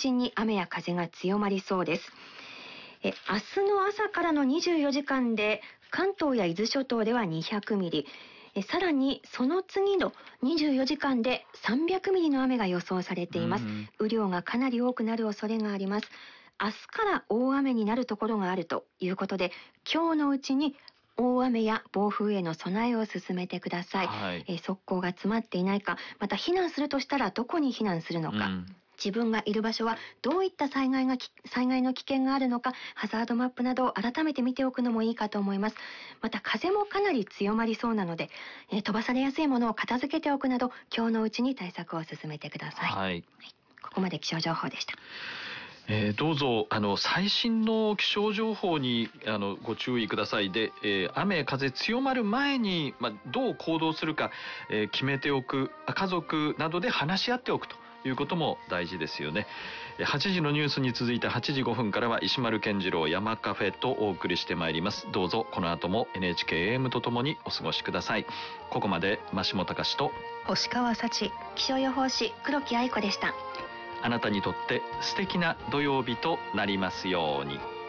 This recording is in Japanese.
心に雨や風が強まりそうです。明日の朝からの24時間で関東や伊豆諸島では200ミリ、さらにその次の24時間で300ミリの雨が予想されています。雨量がかなり多くなる恐れがあります。明日から大雨になるところがあるということで、今日のうちに大雨や暴風への備えを進めてください。側溝が詰まっていないか、また避難するとしたらどこに避難するのか、自分がいる場所はどういった災害の危険があるのか、ハザードマップなどを改めて見ておくのもいいかと思います。また風もかなり強まりそうなので、飛ばされやすいものを片付けておくなど、今日のうちに対策を進めてください。ここまで気象情報でした。 どうぞ最新の気象情報にご注意ください。で、雨風強まる前に、どう行動するか、決めておく、家族などで話し合っておくということも大事ですよね。8時のニュースに続いて8時5分からは石丸健次郎山カフェとお送りしてまいります。どうぞこの後も NHK AM とともにお過ごしください。ここまで増本隆と星川幸、気象予報士黒木愛子でした。 あなたにとって素敵な土曜日となりますように。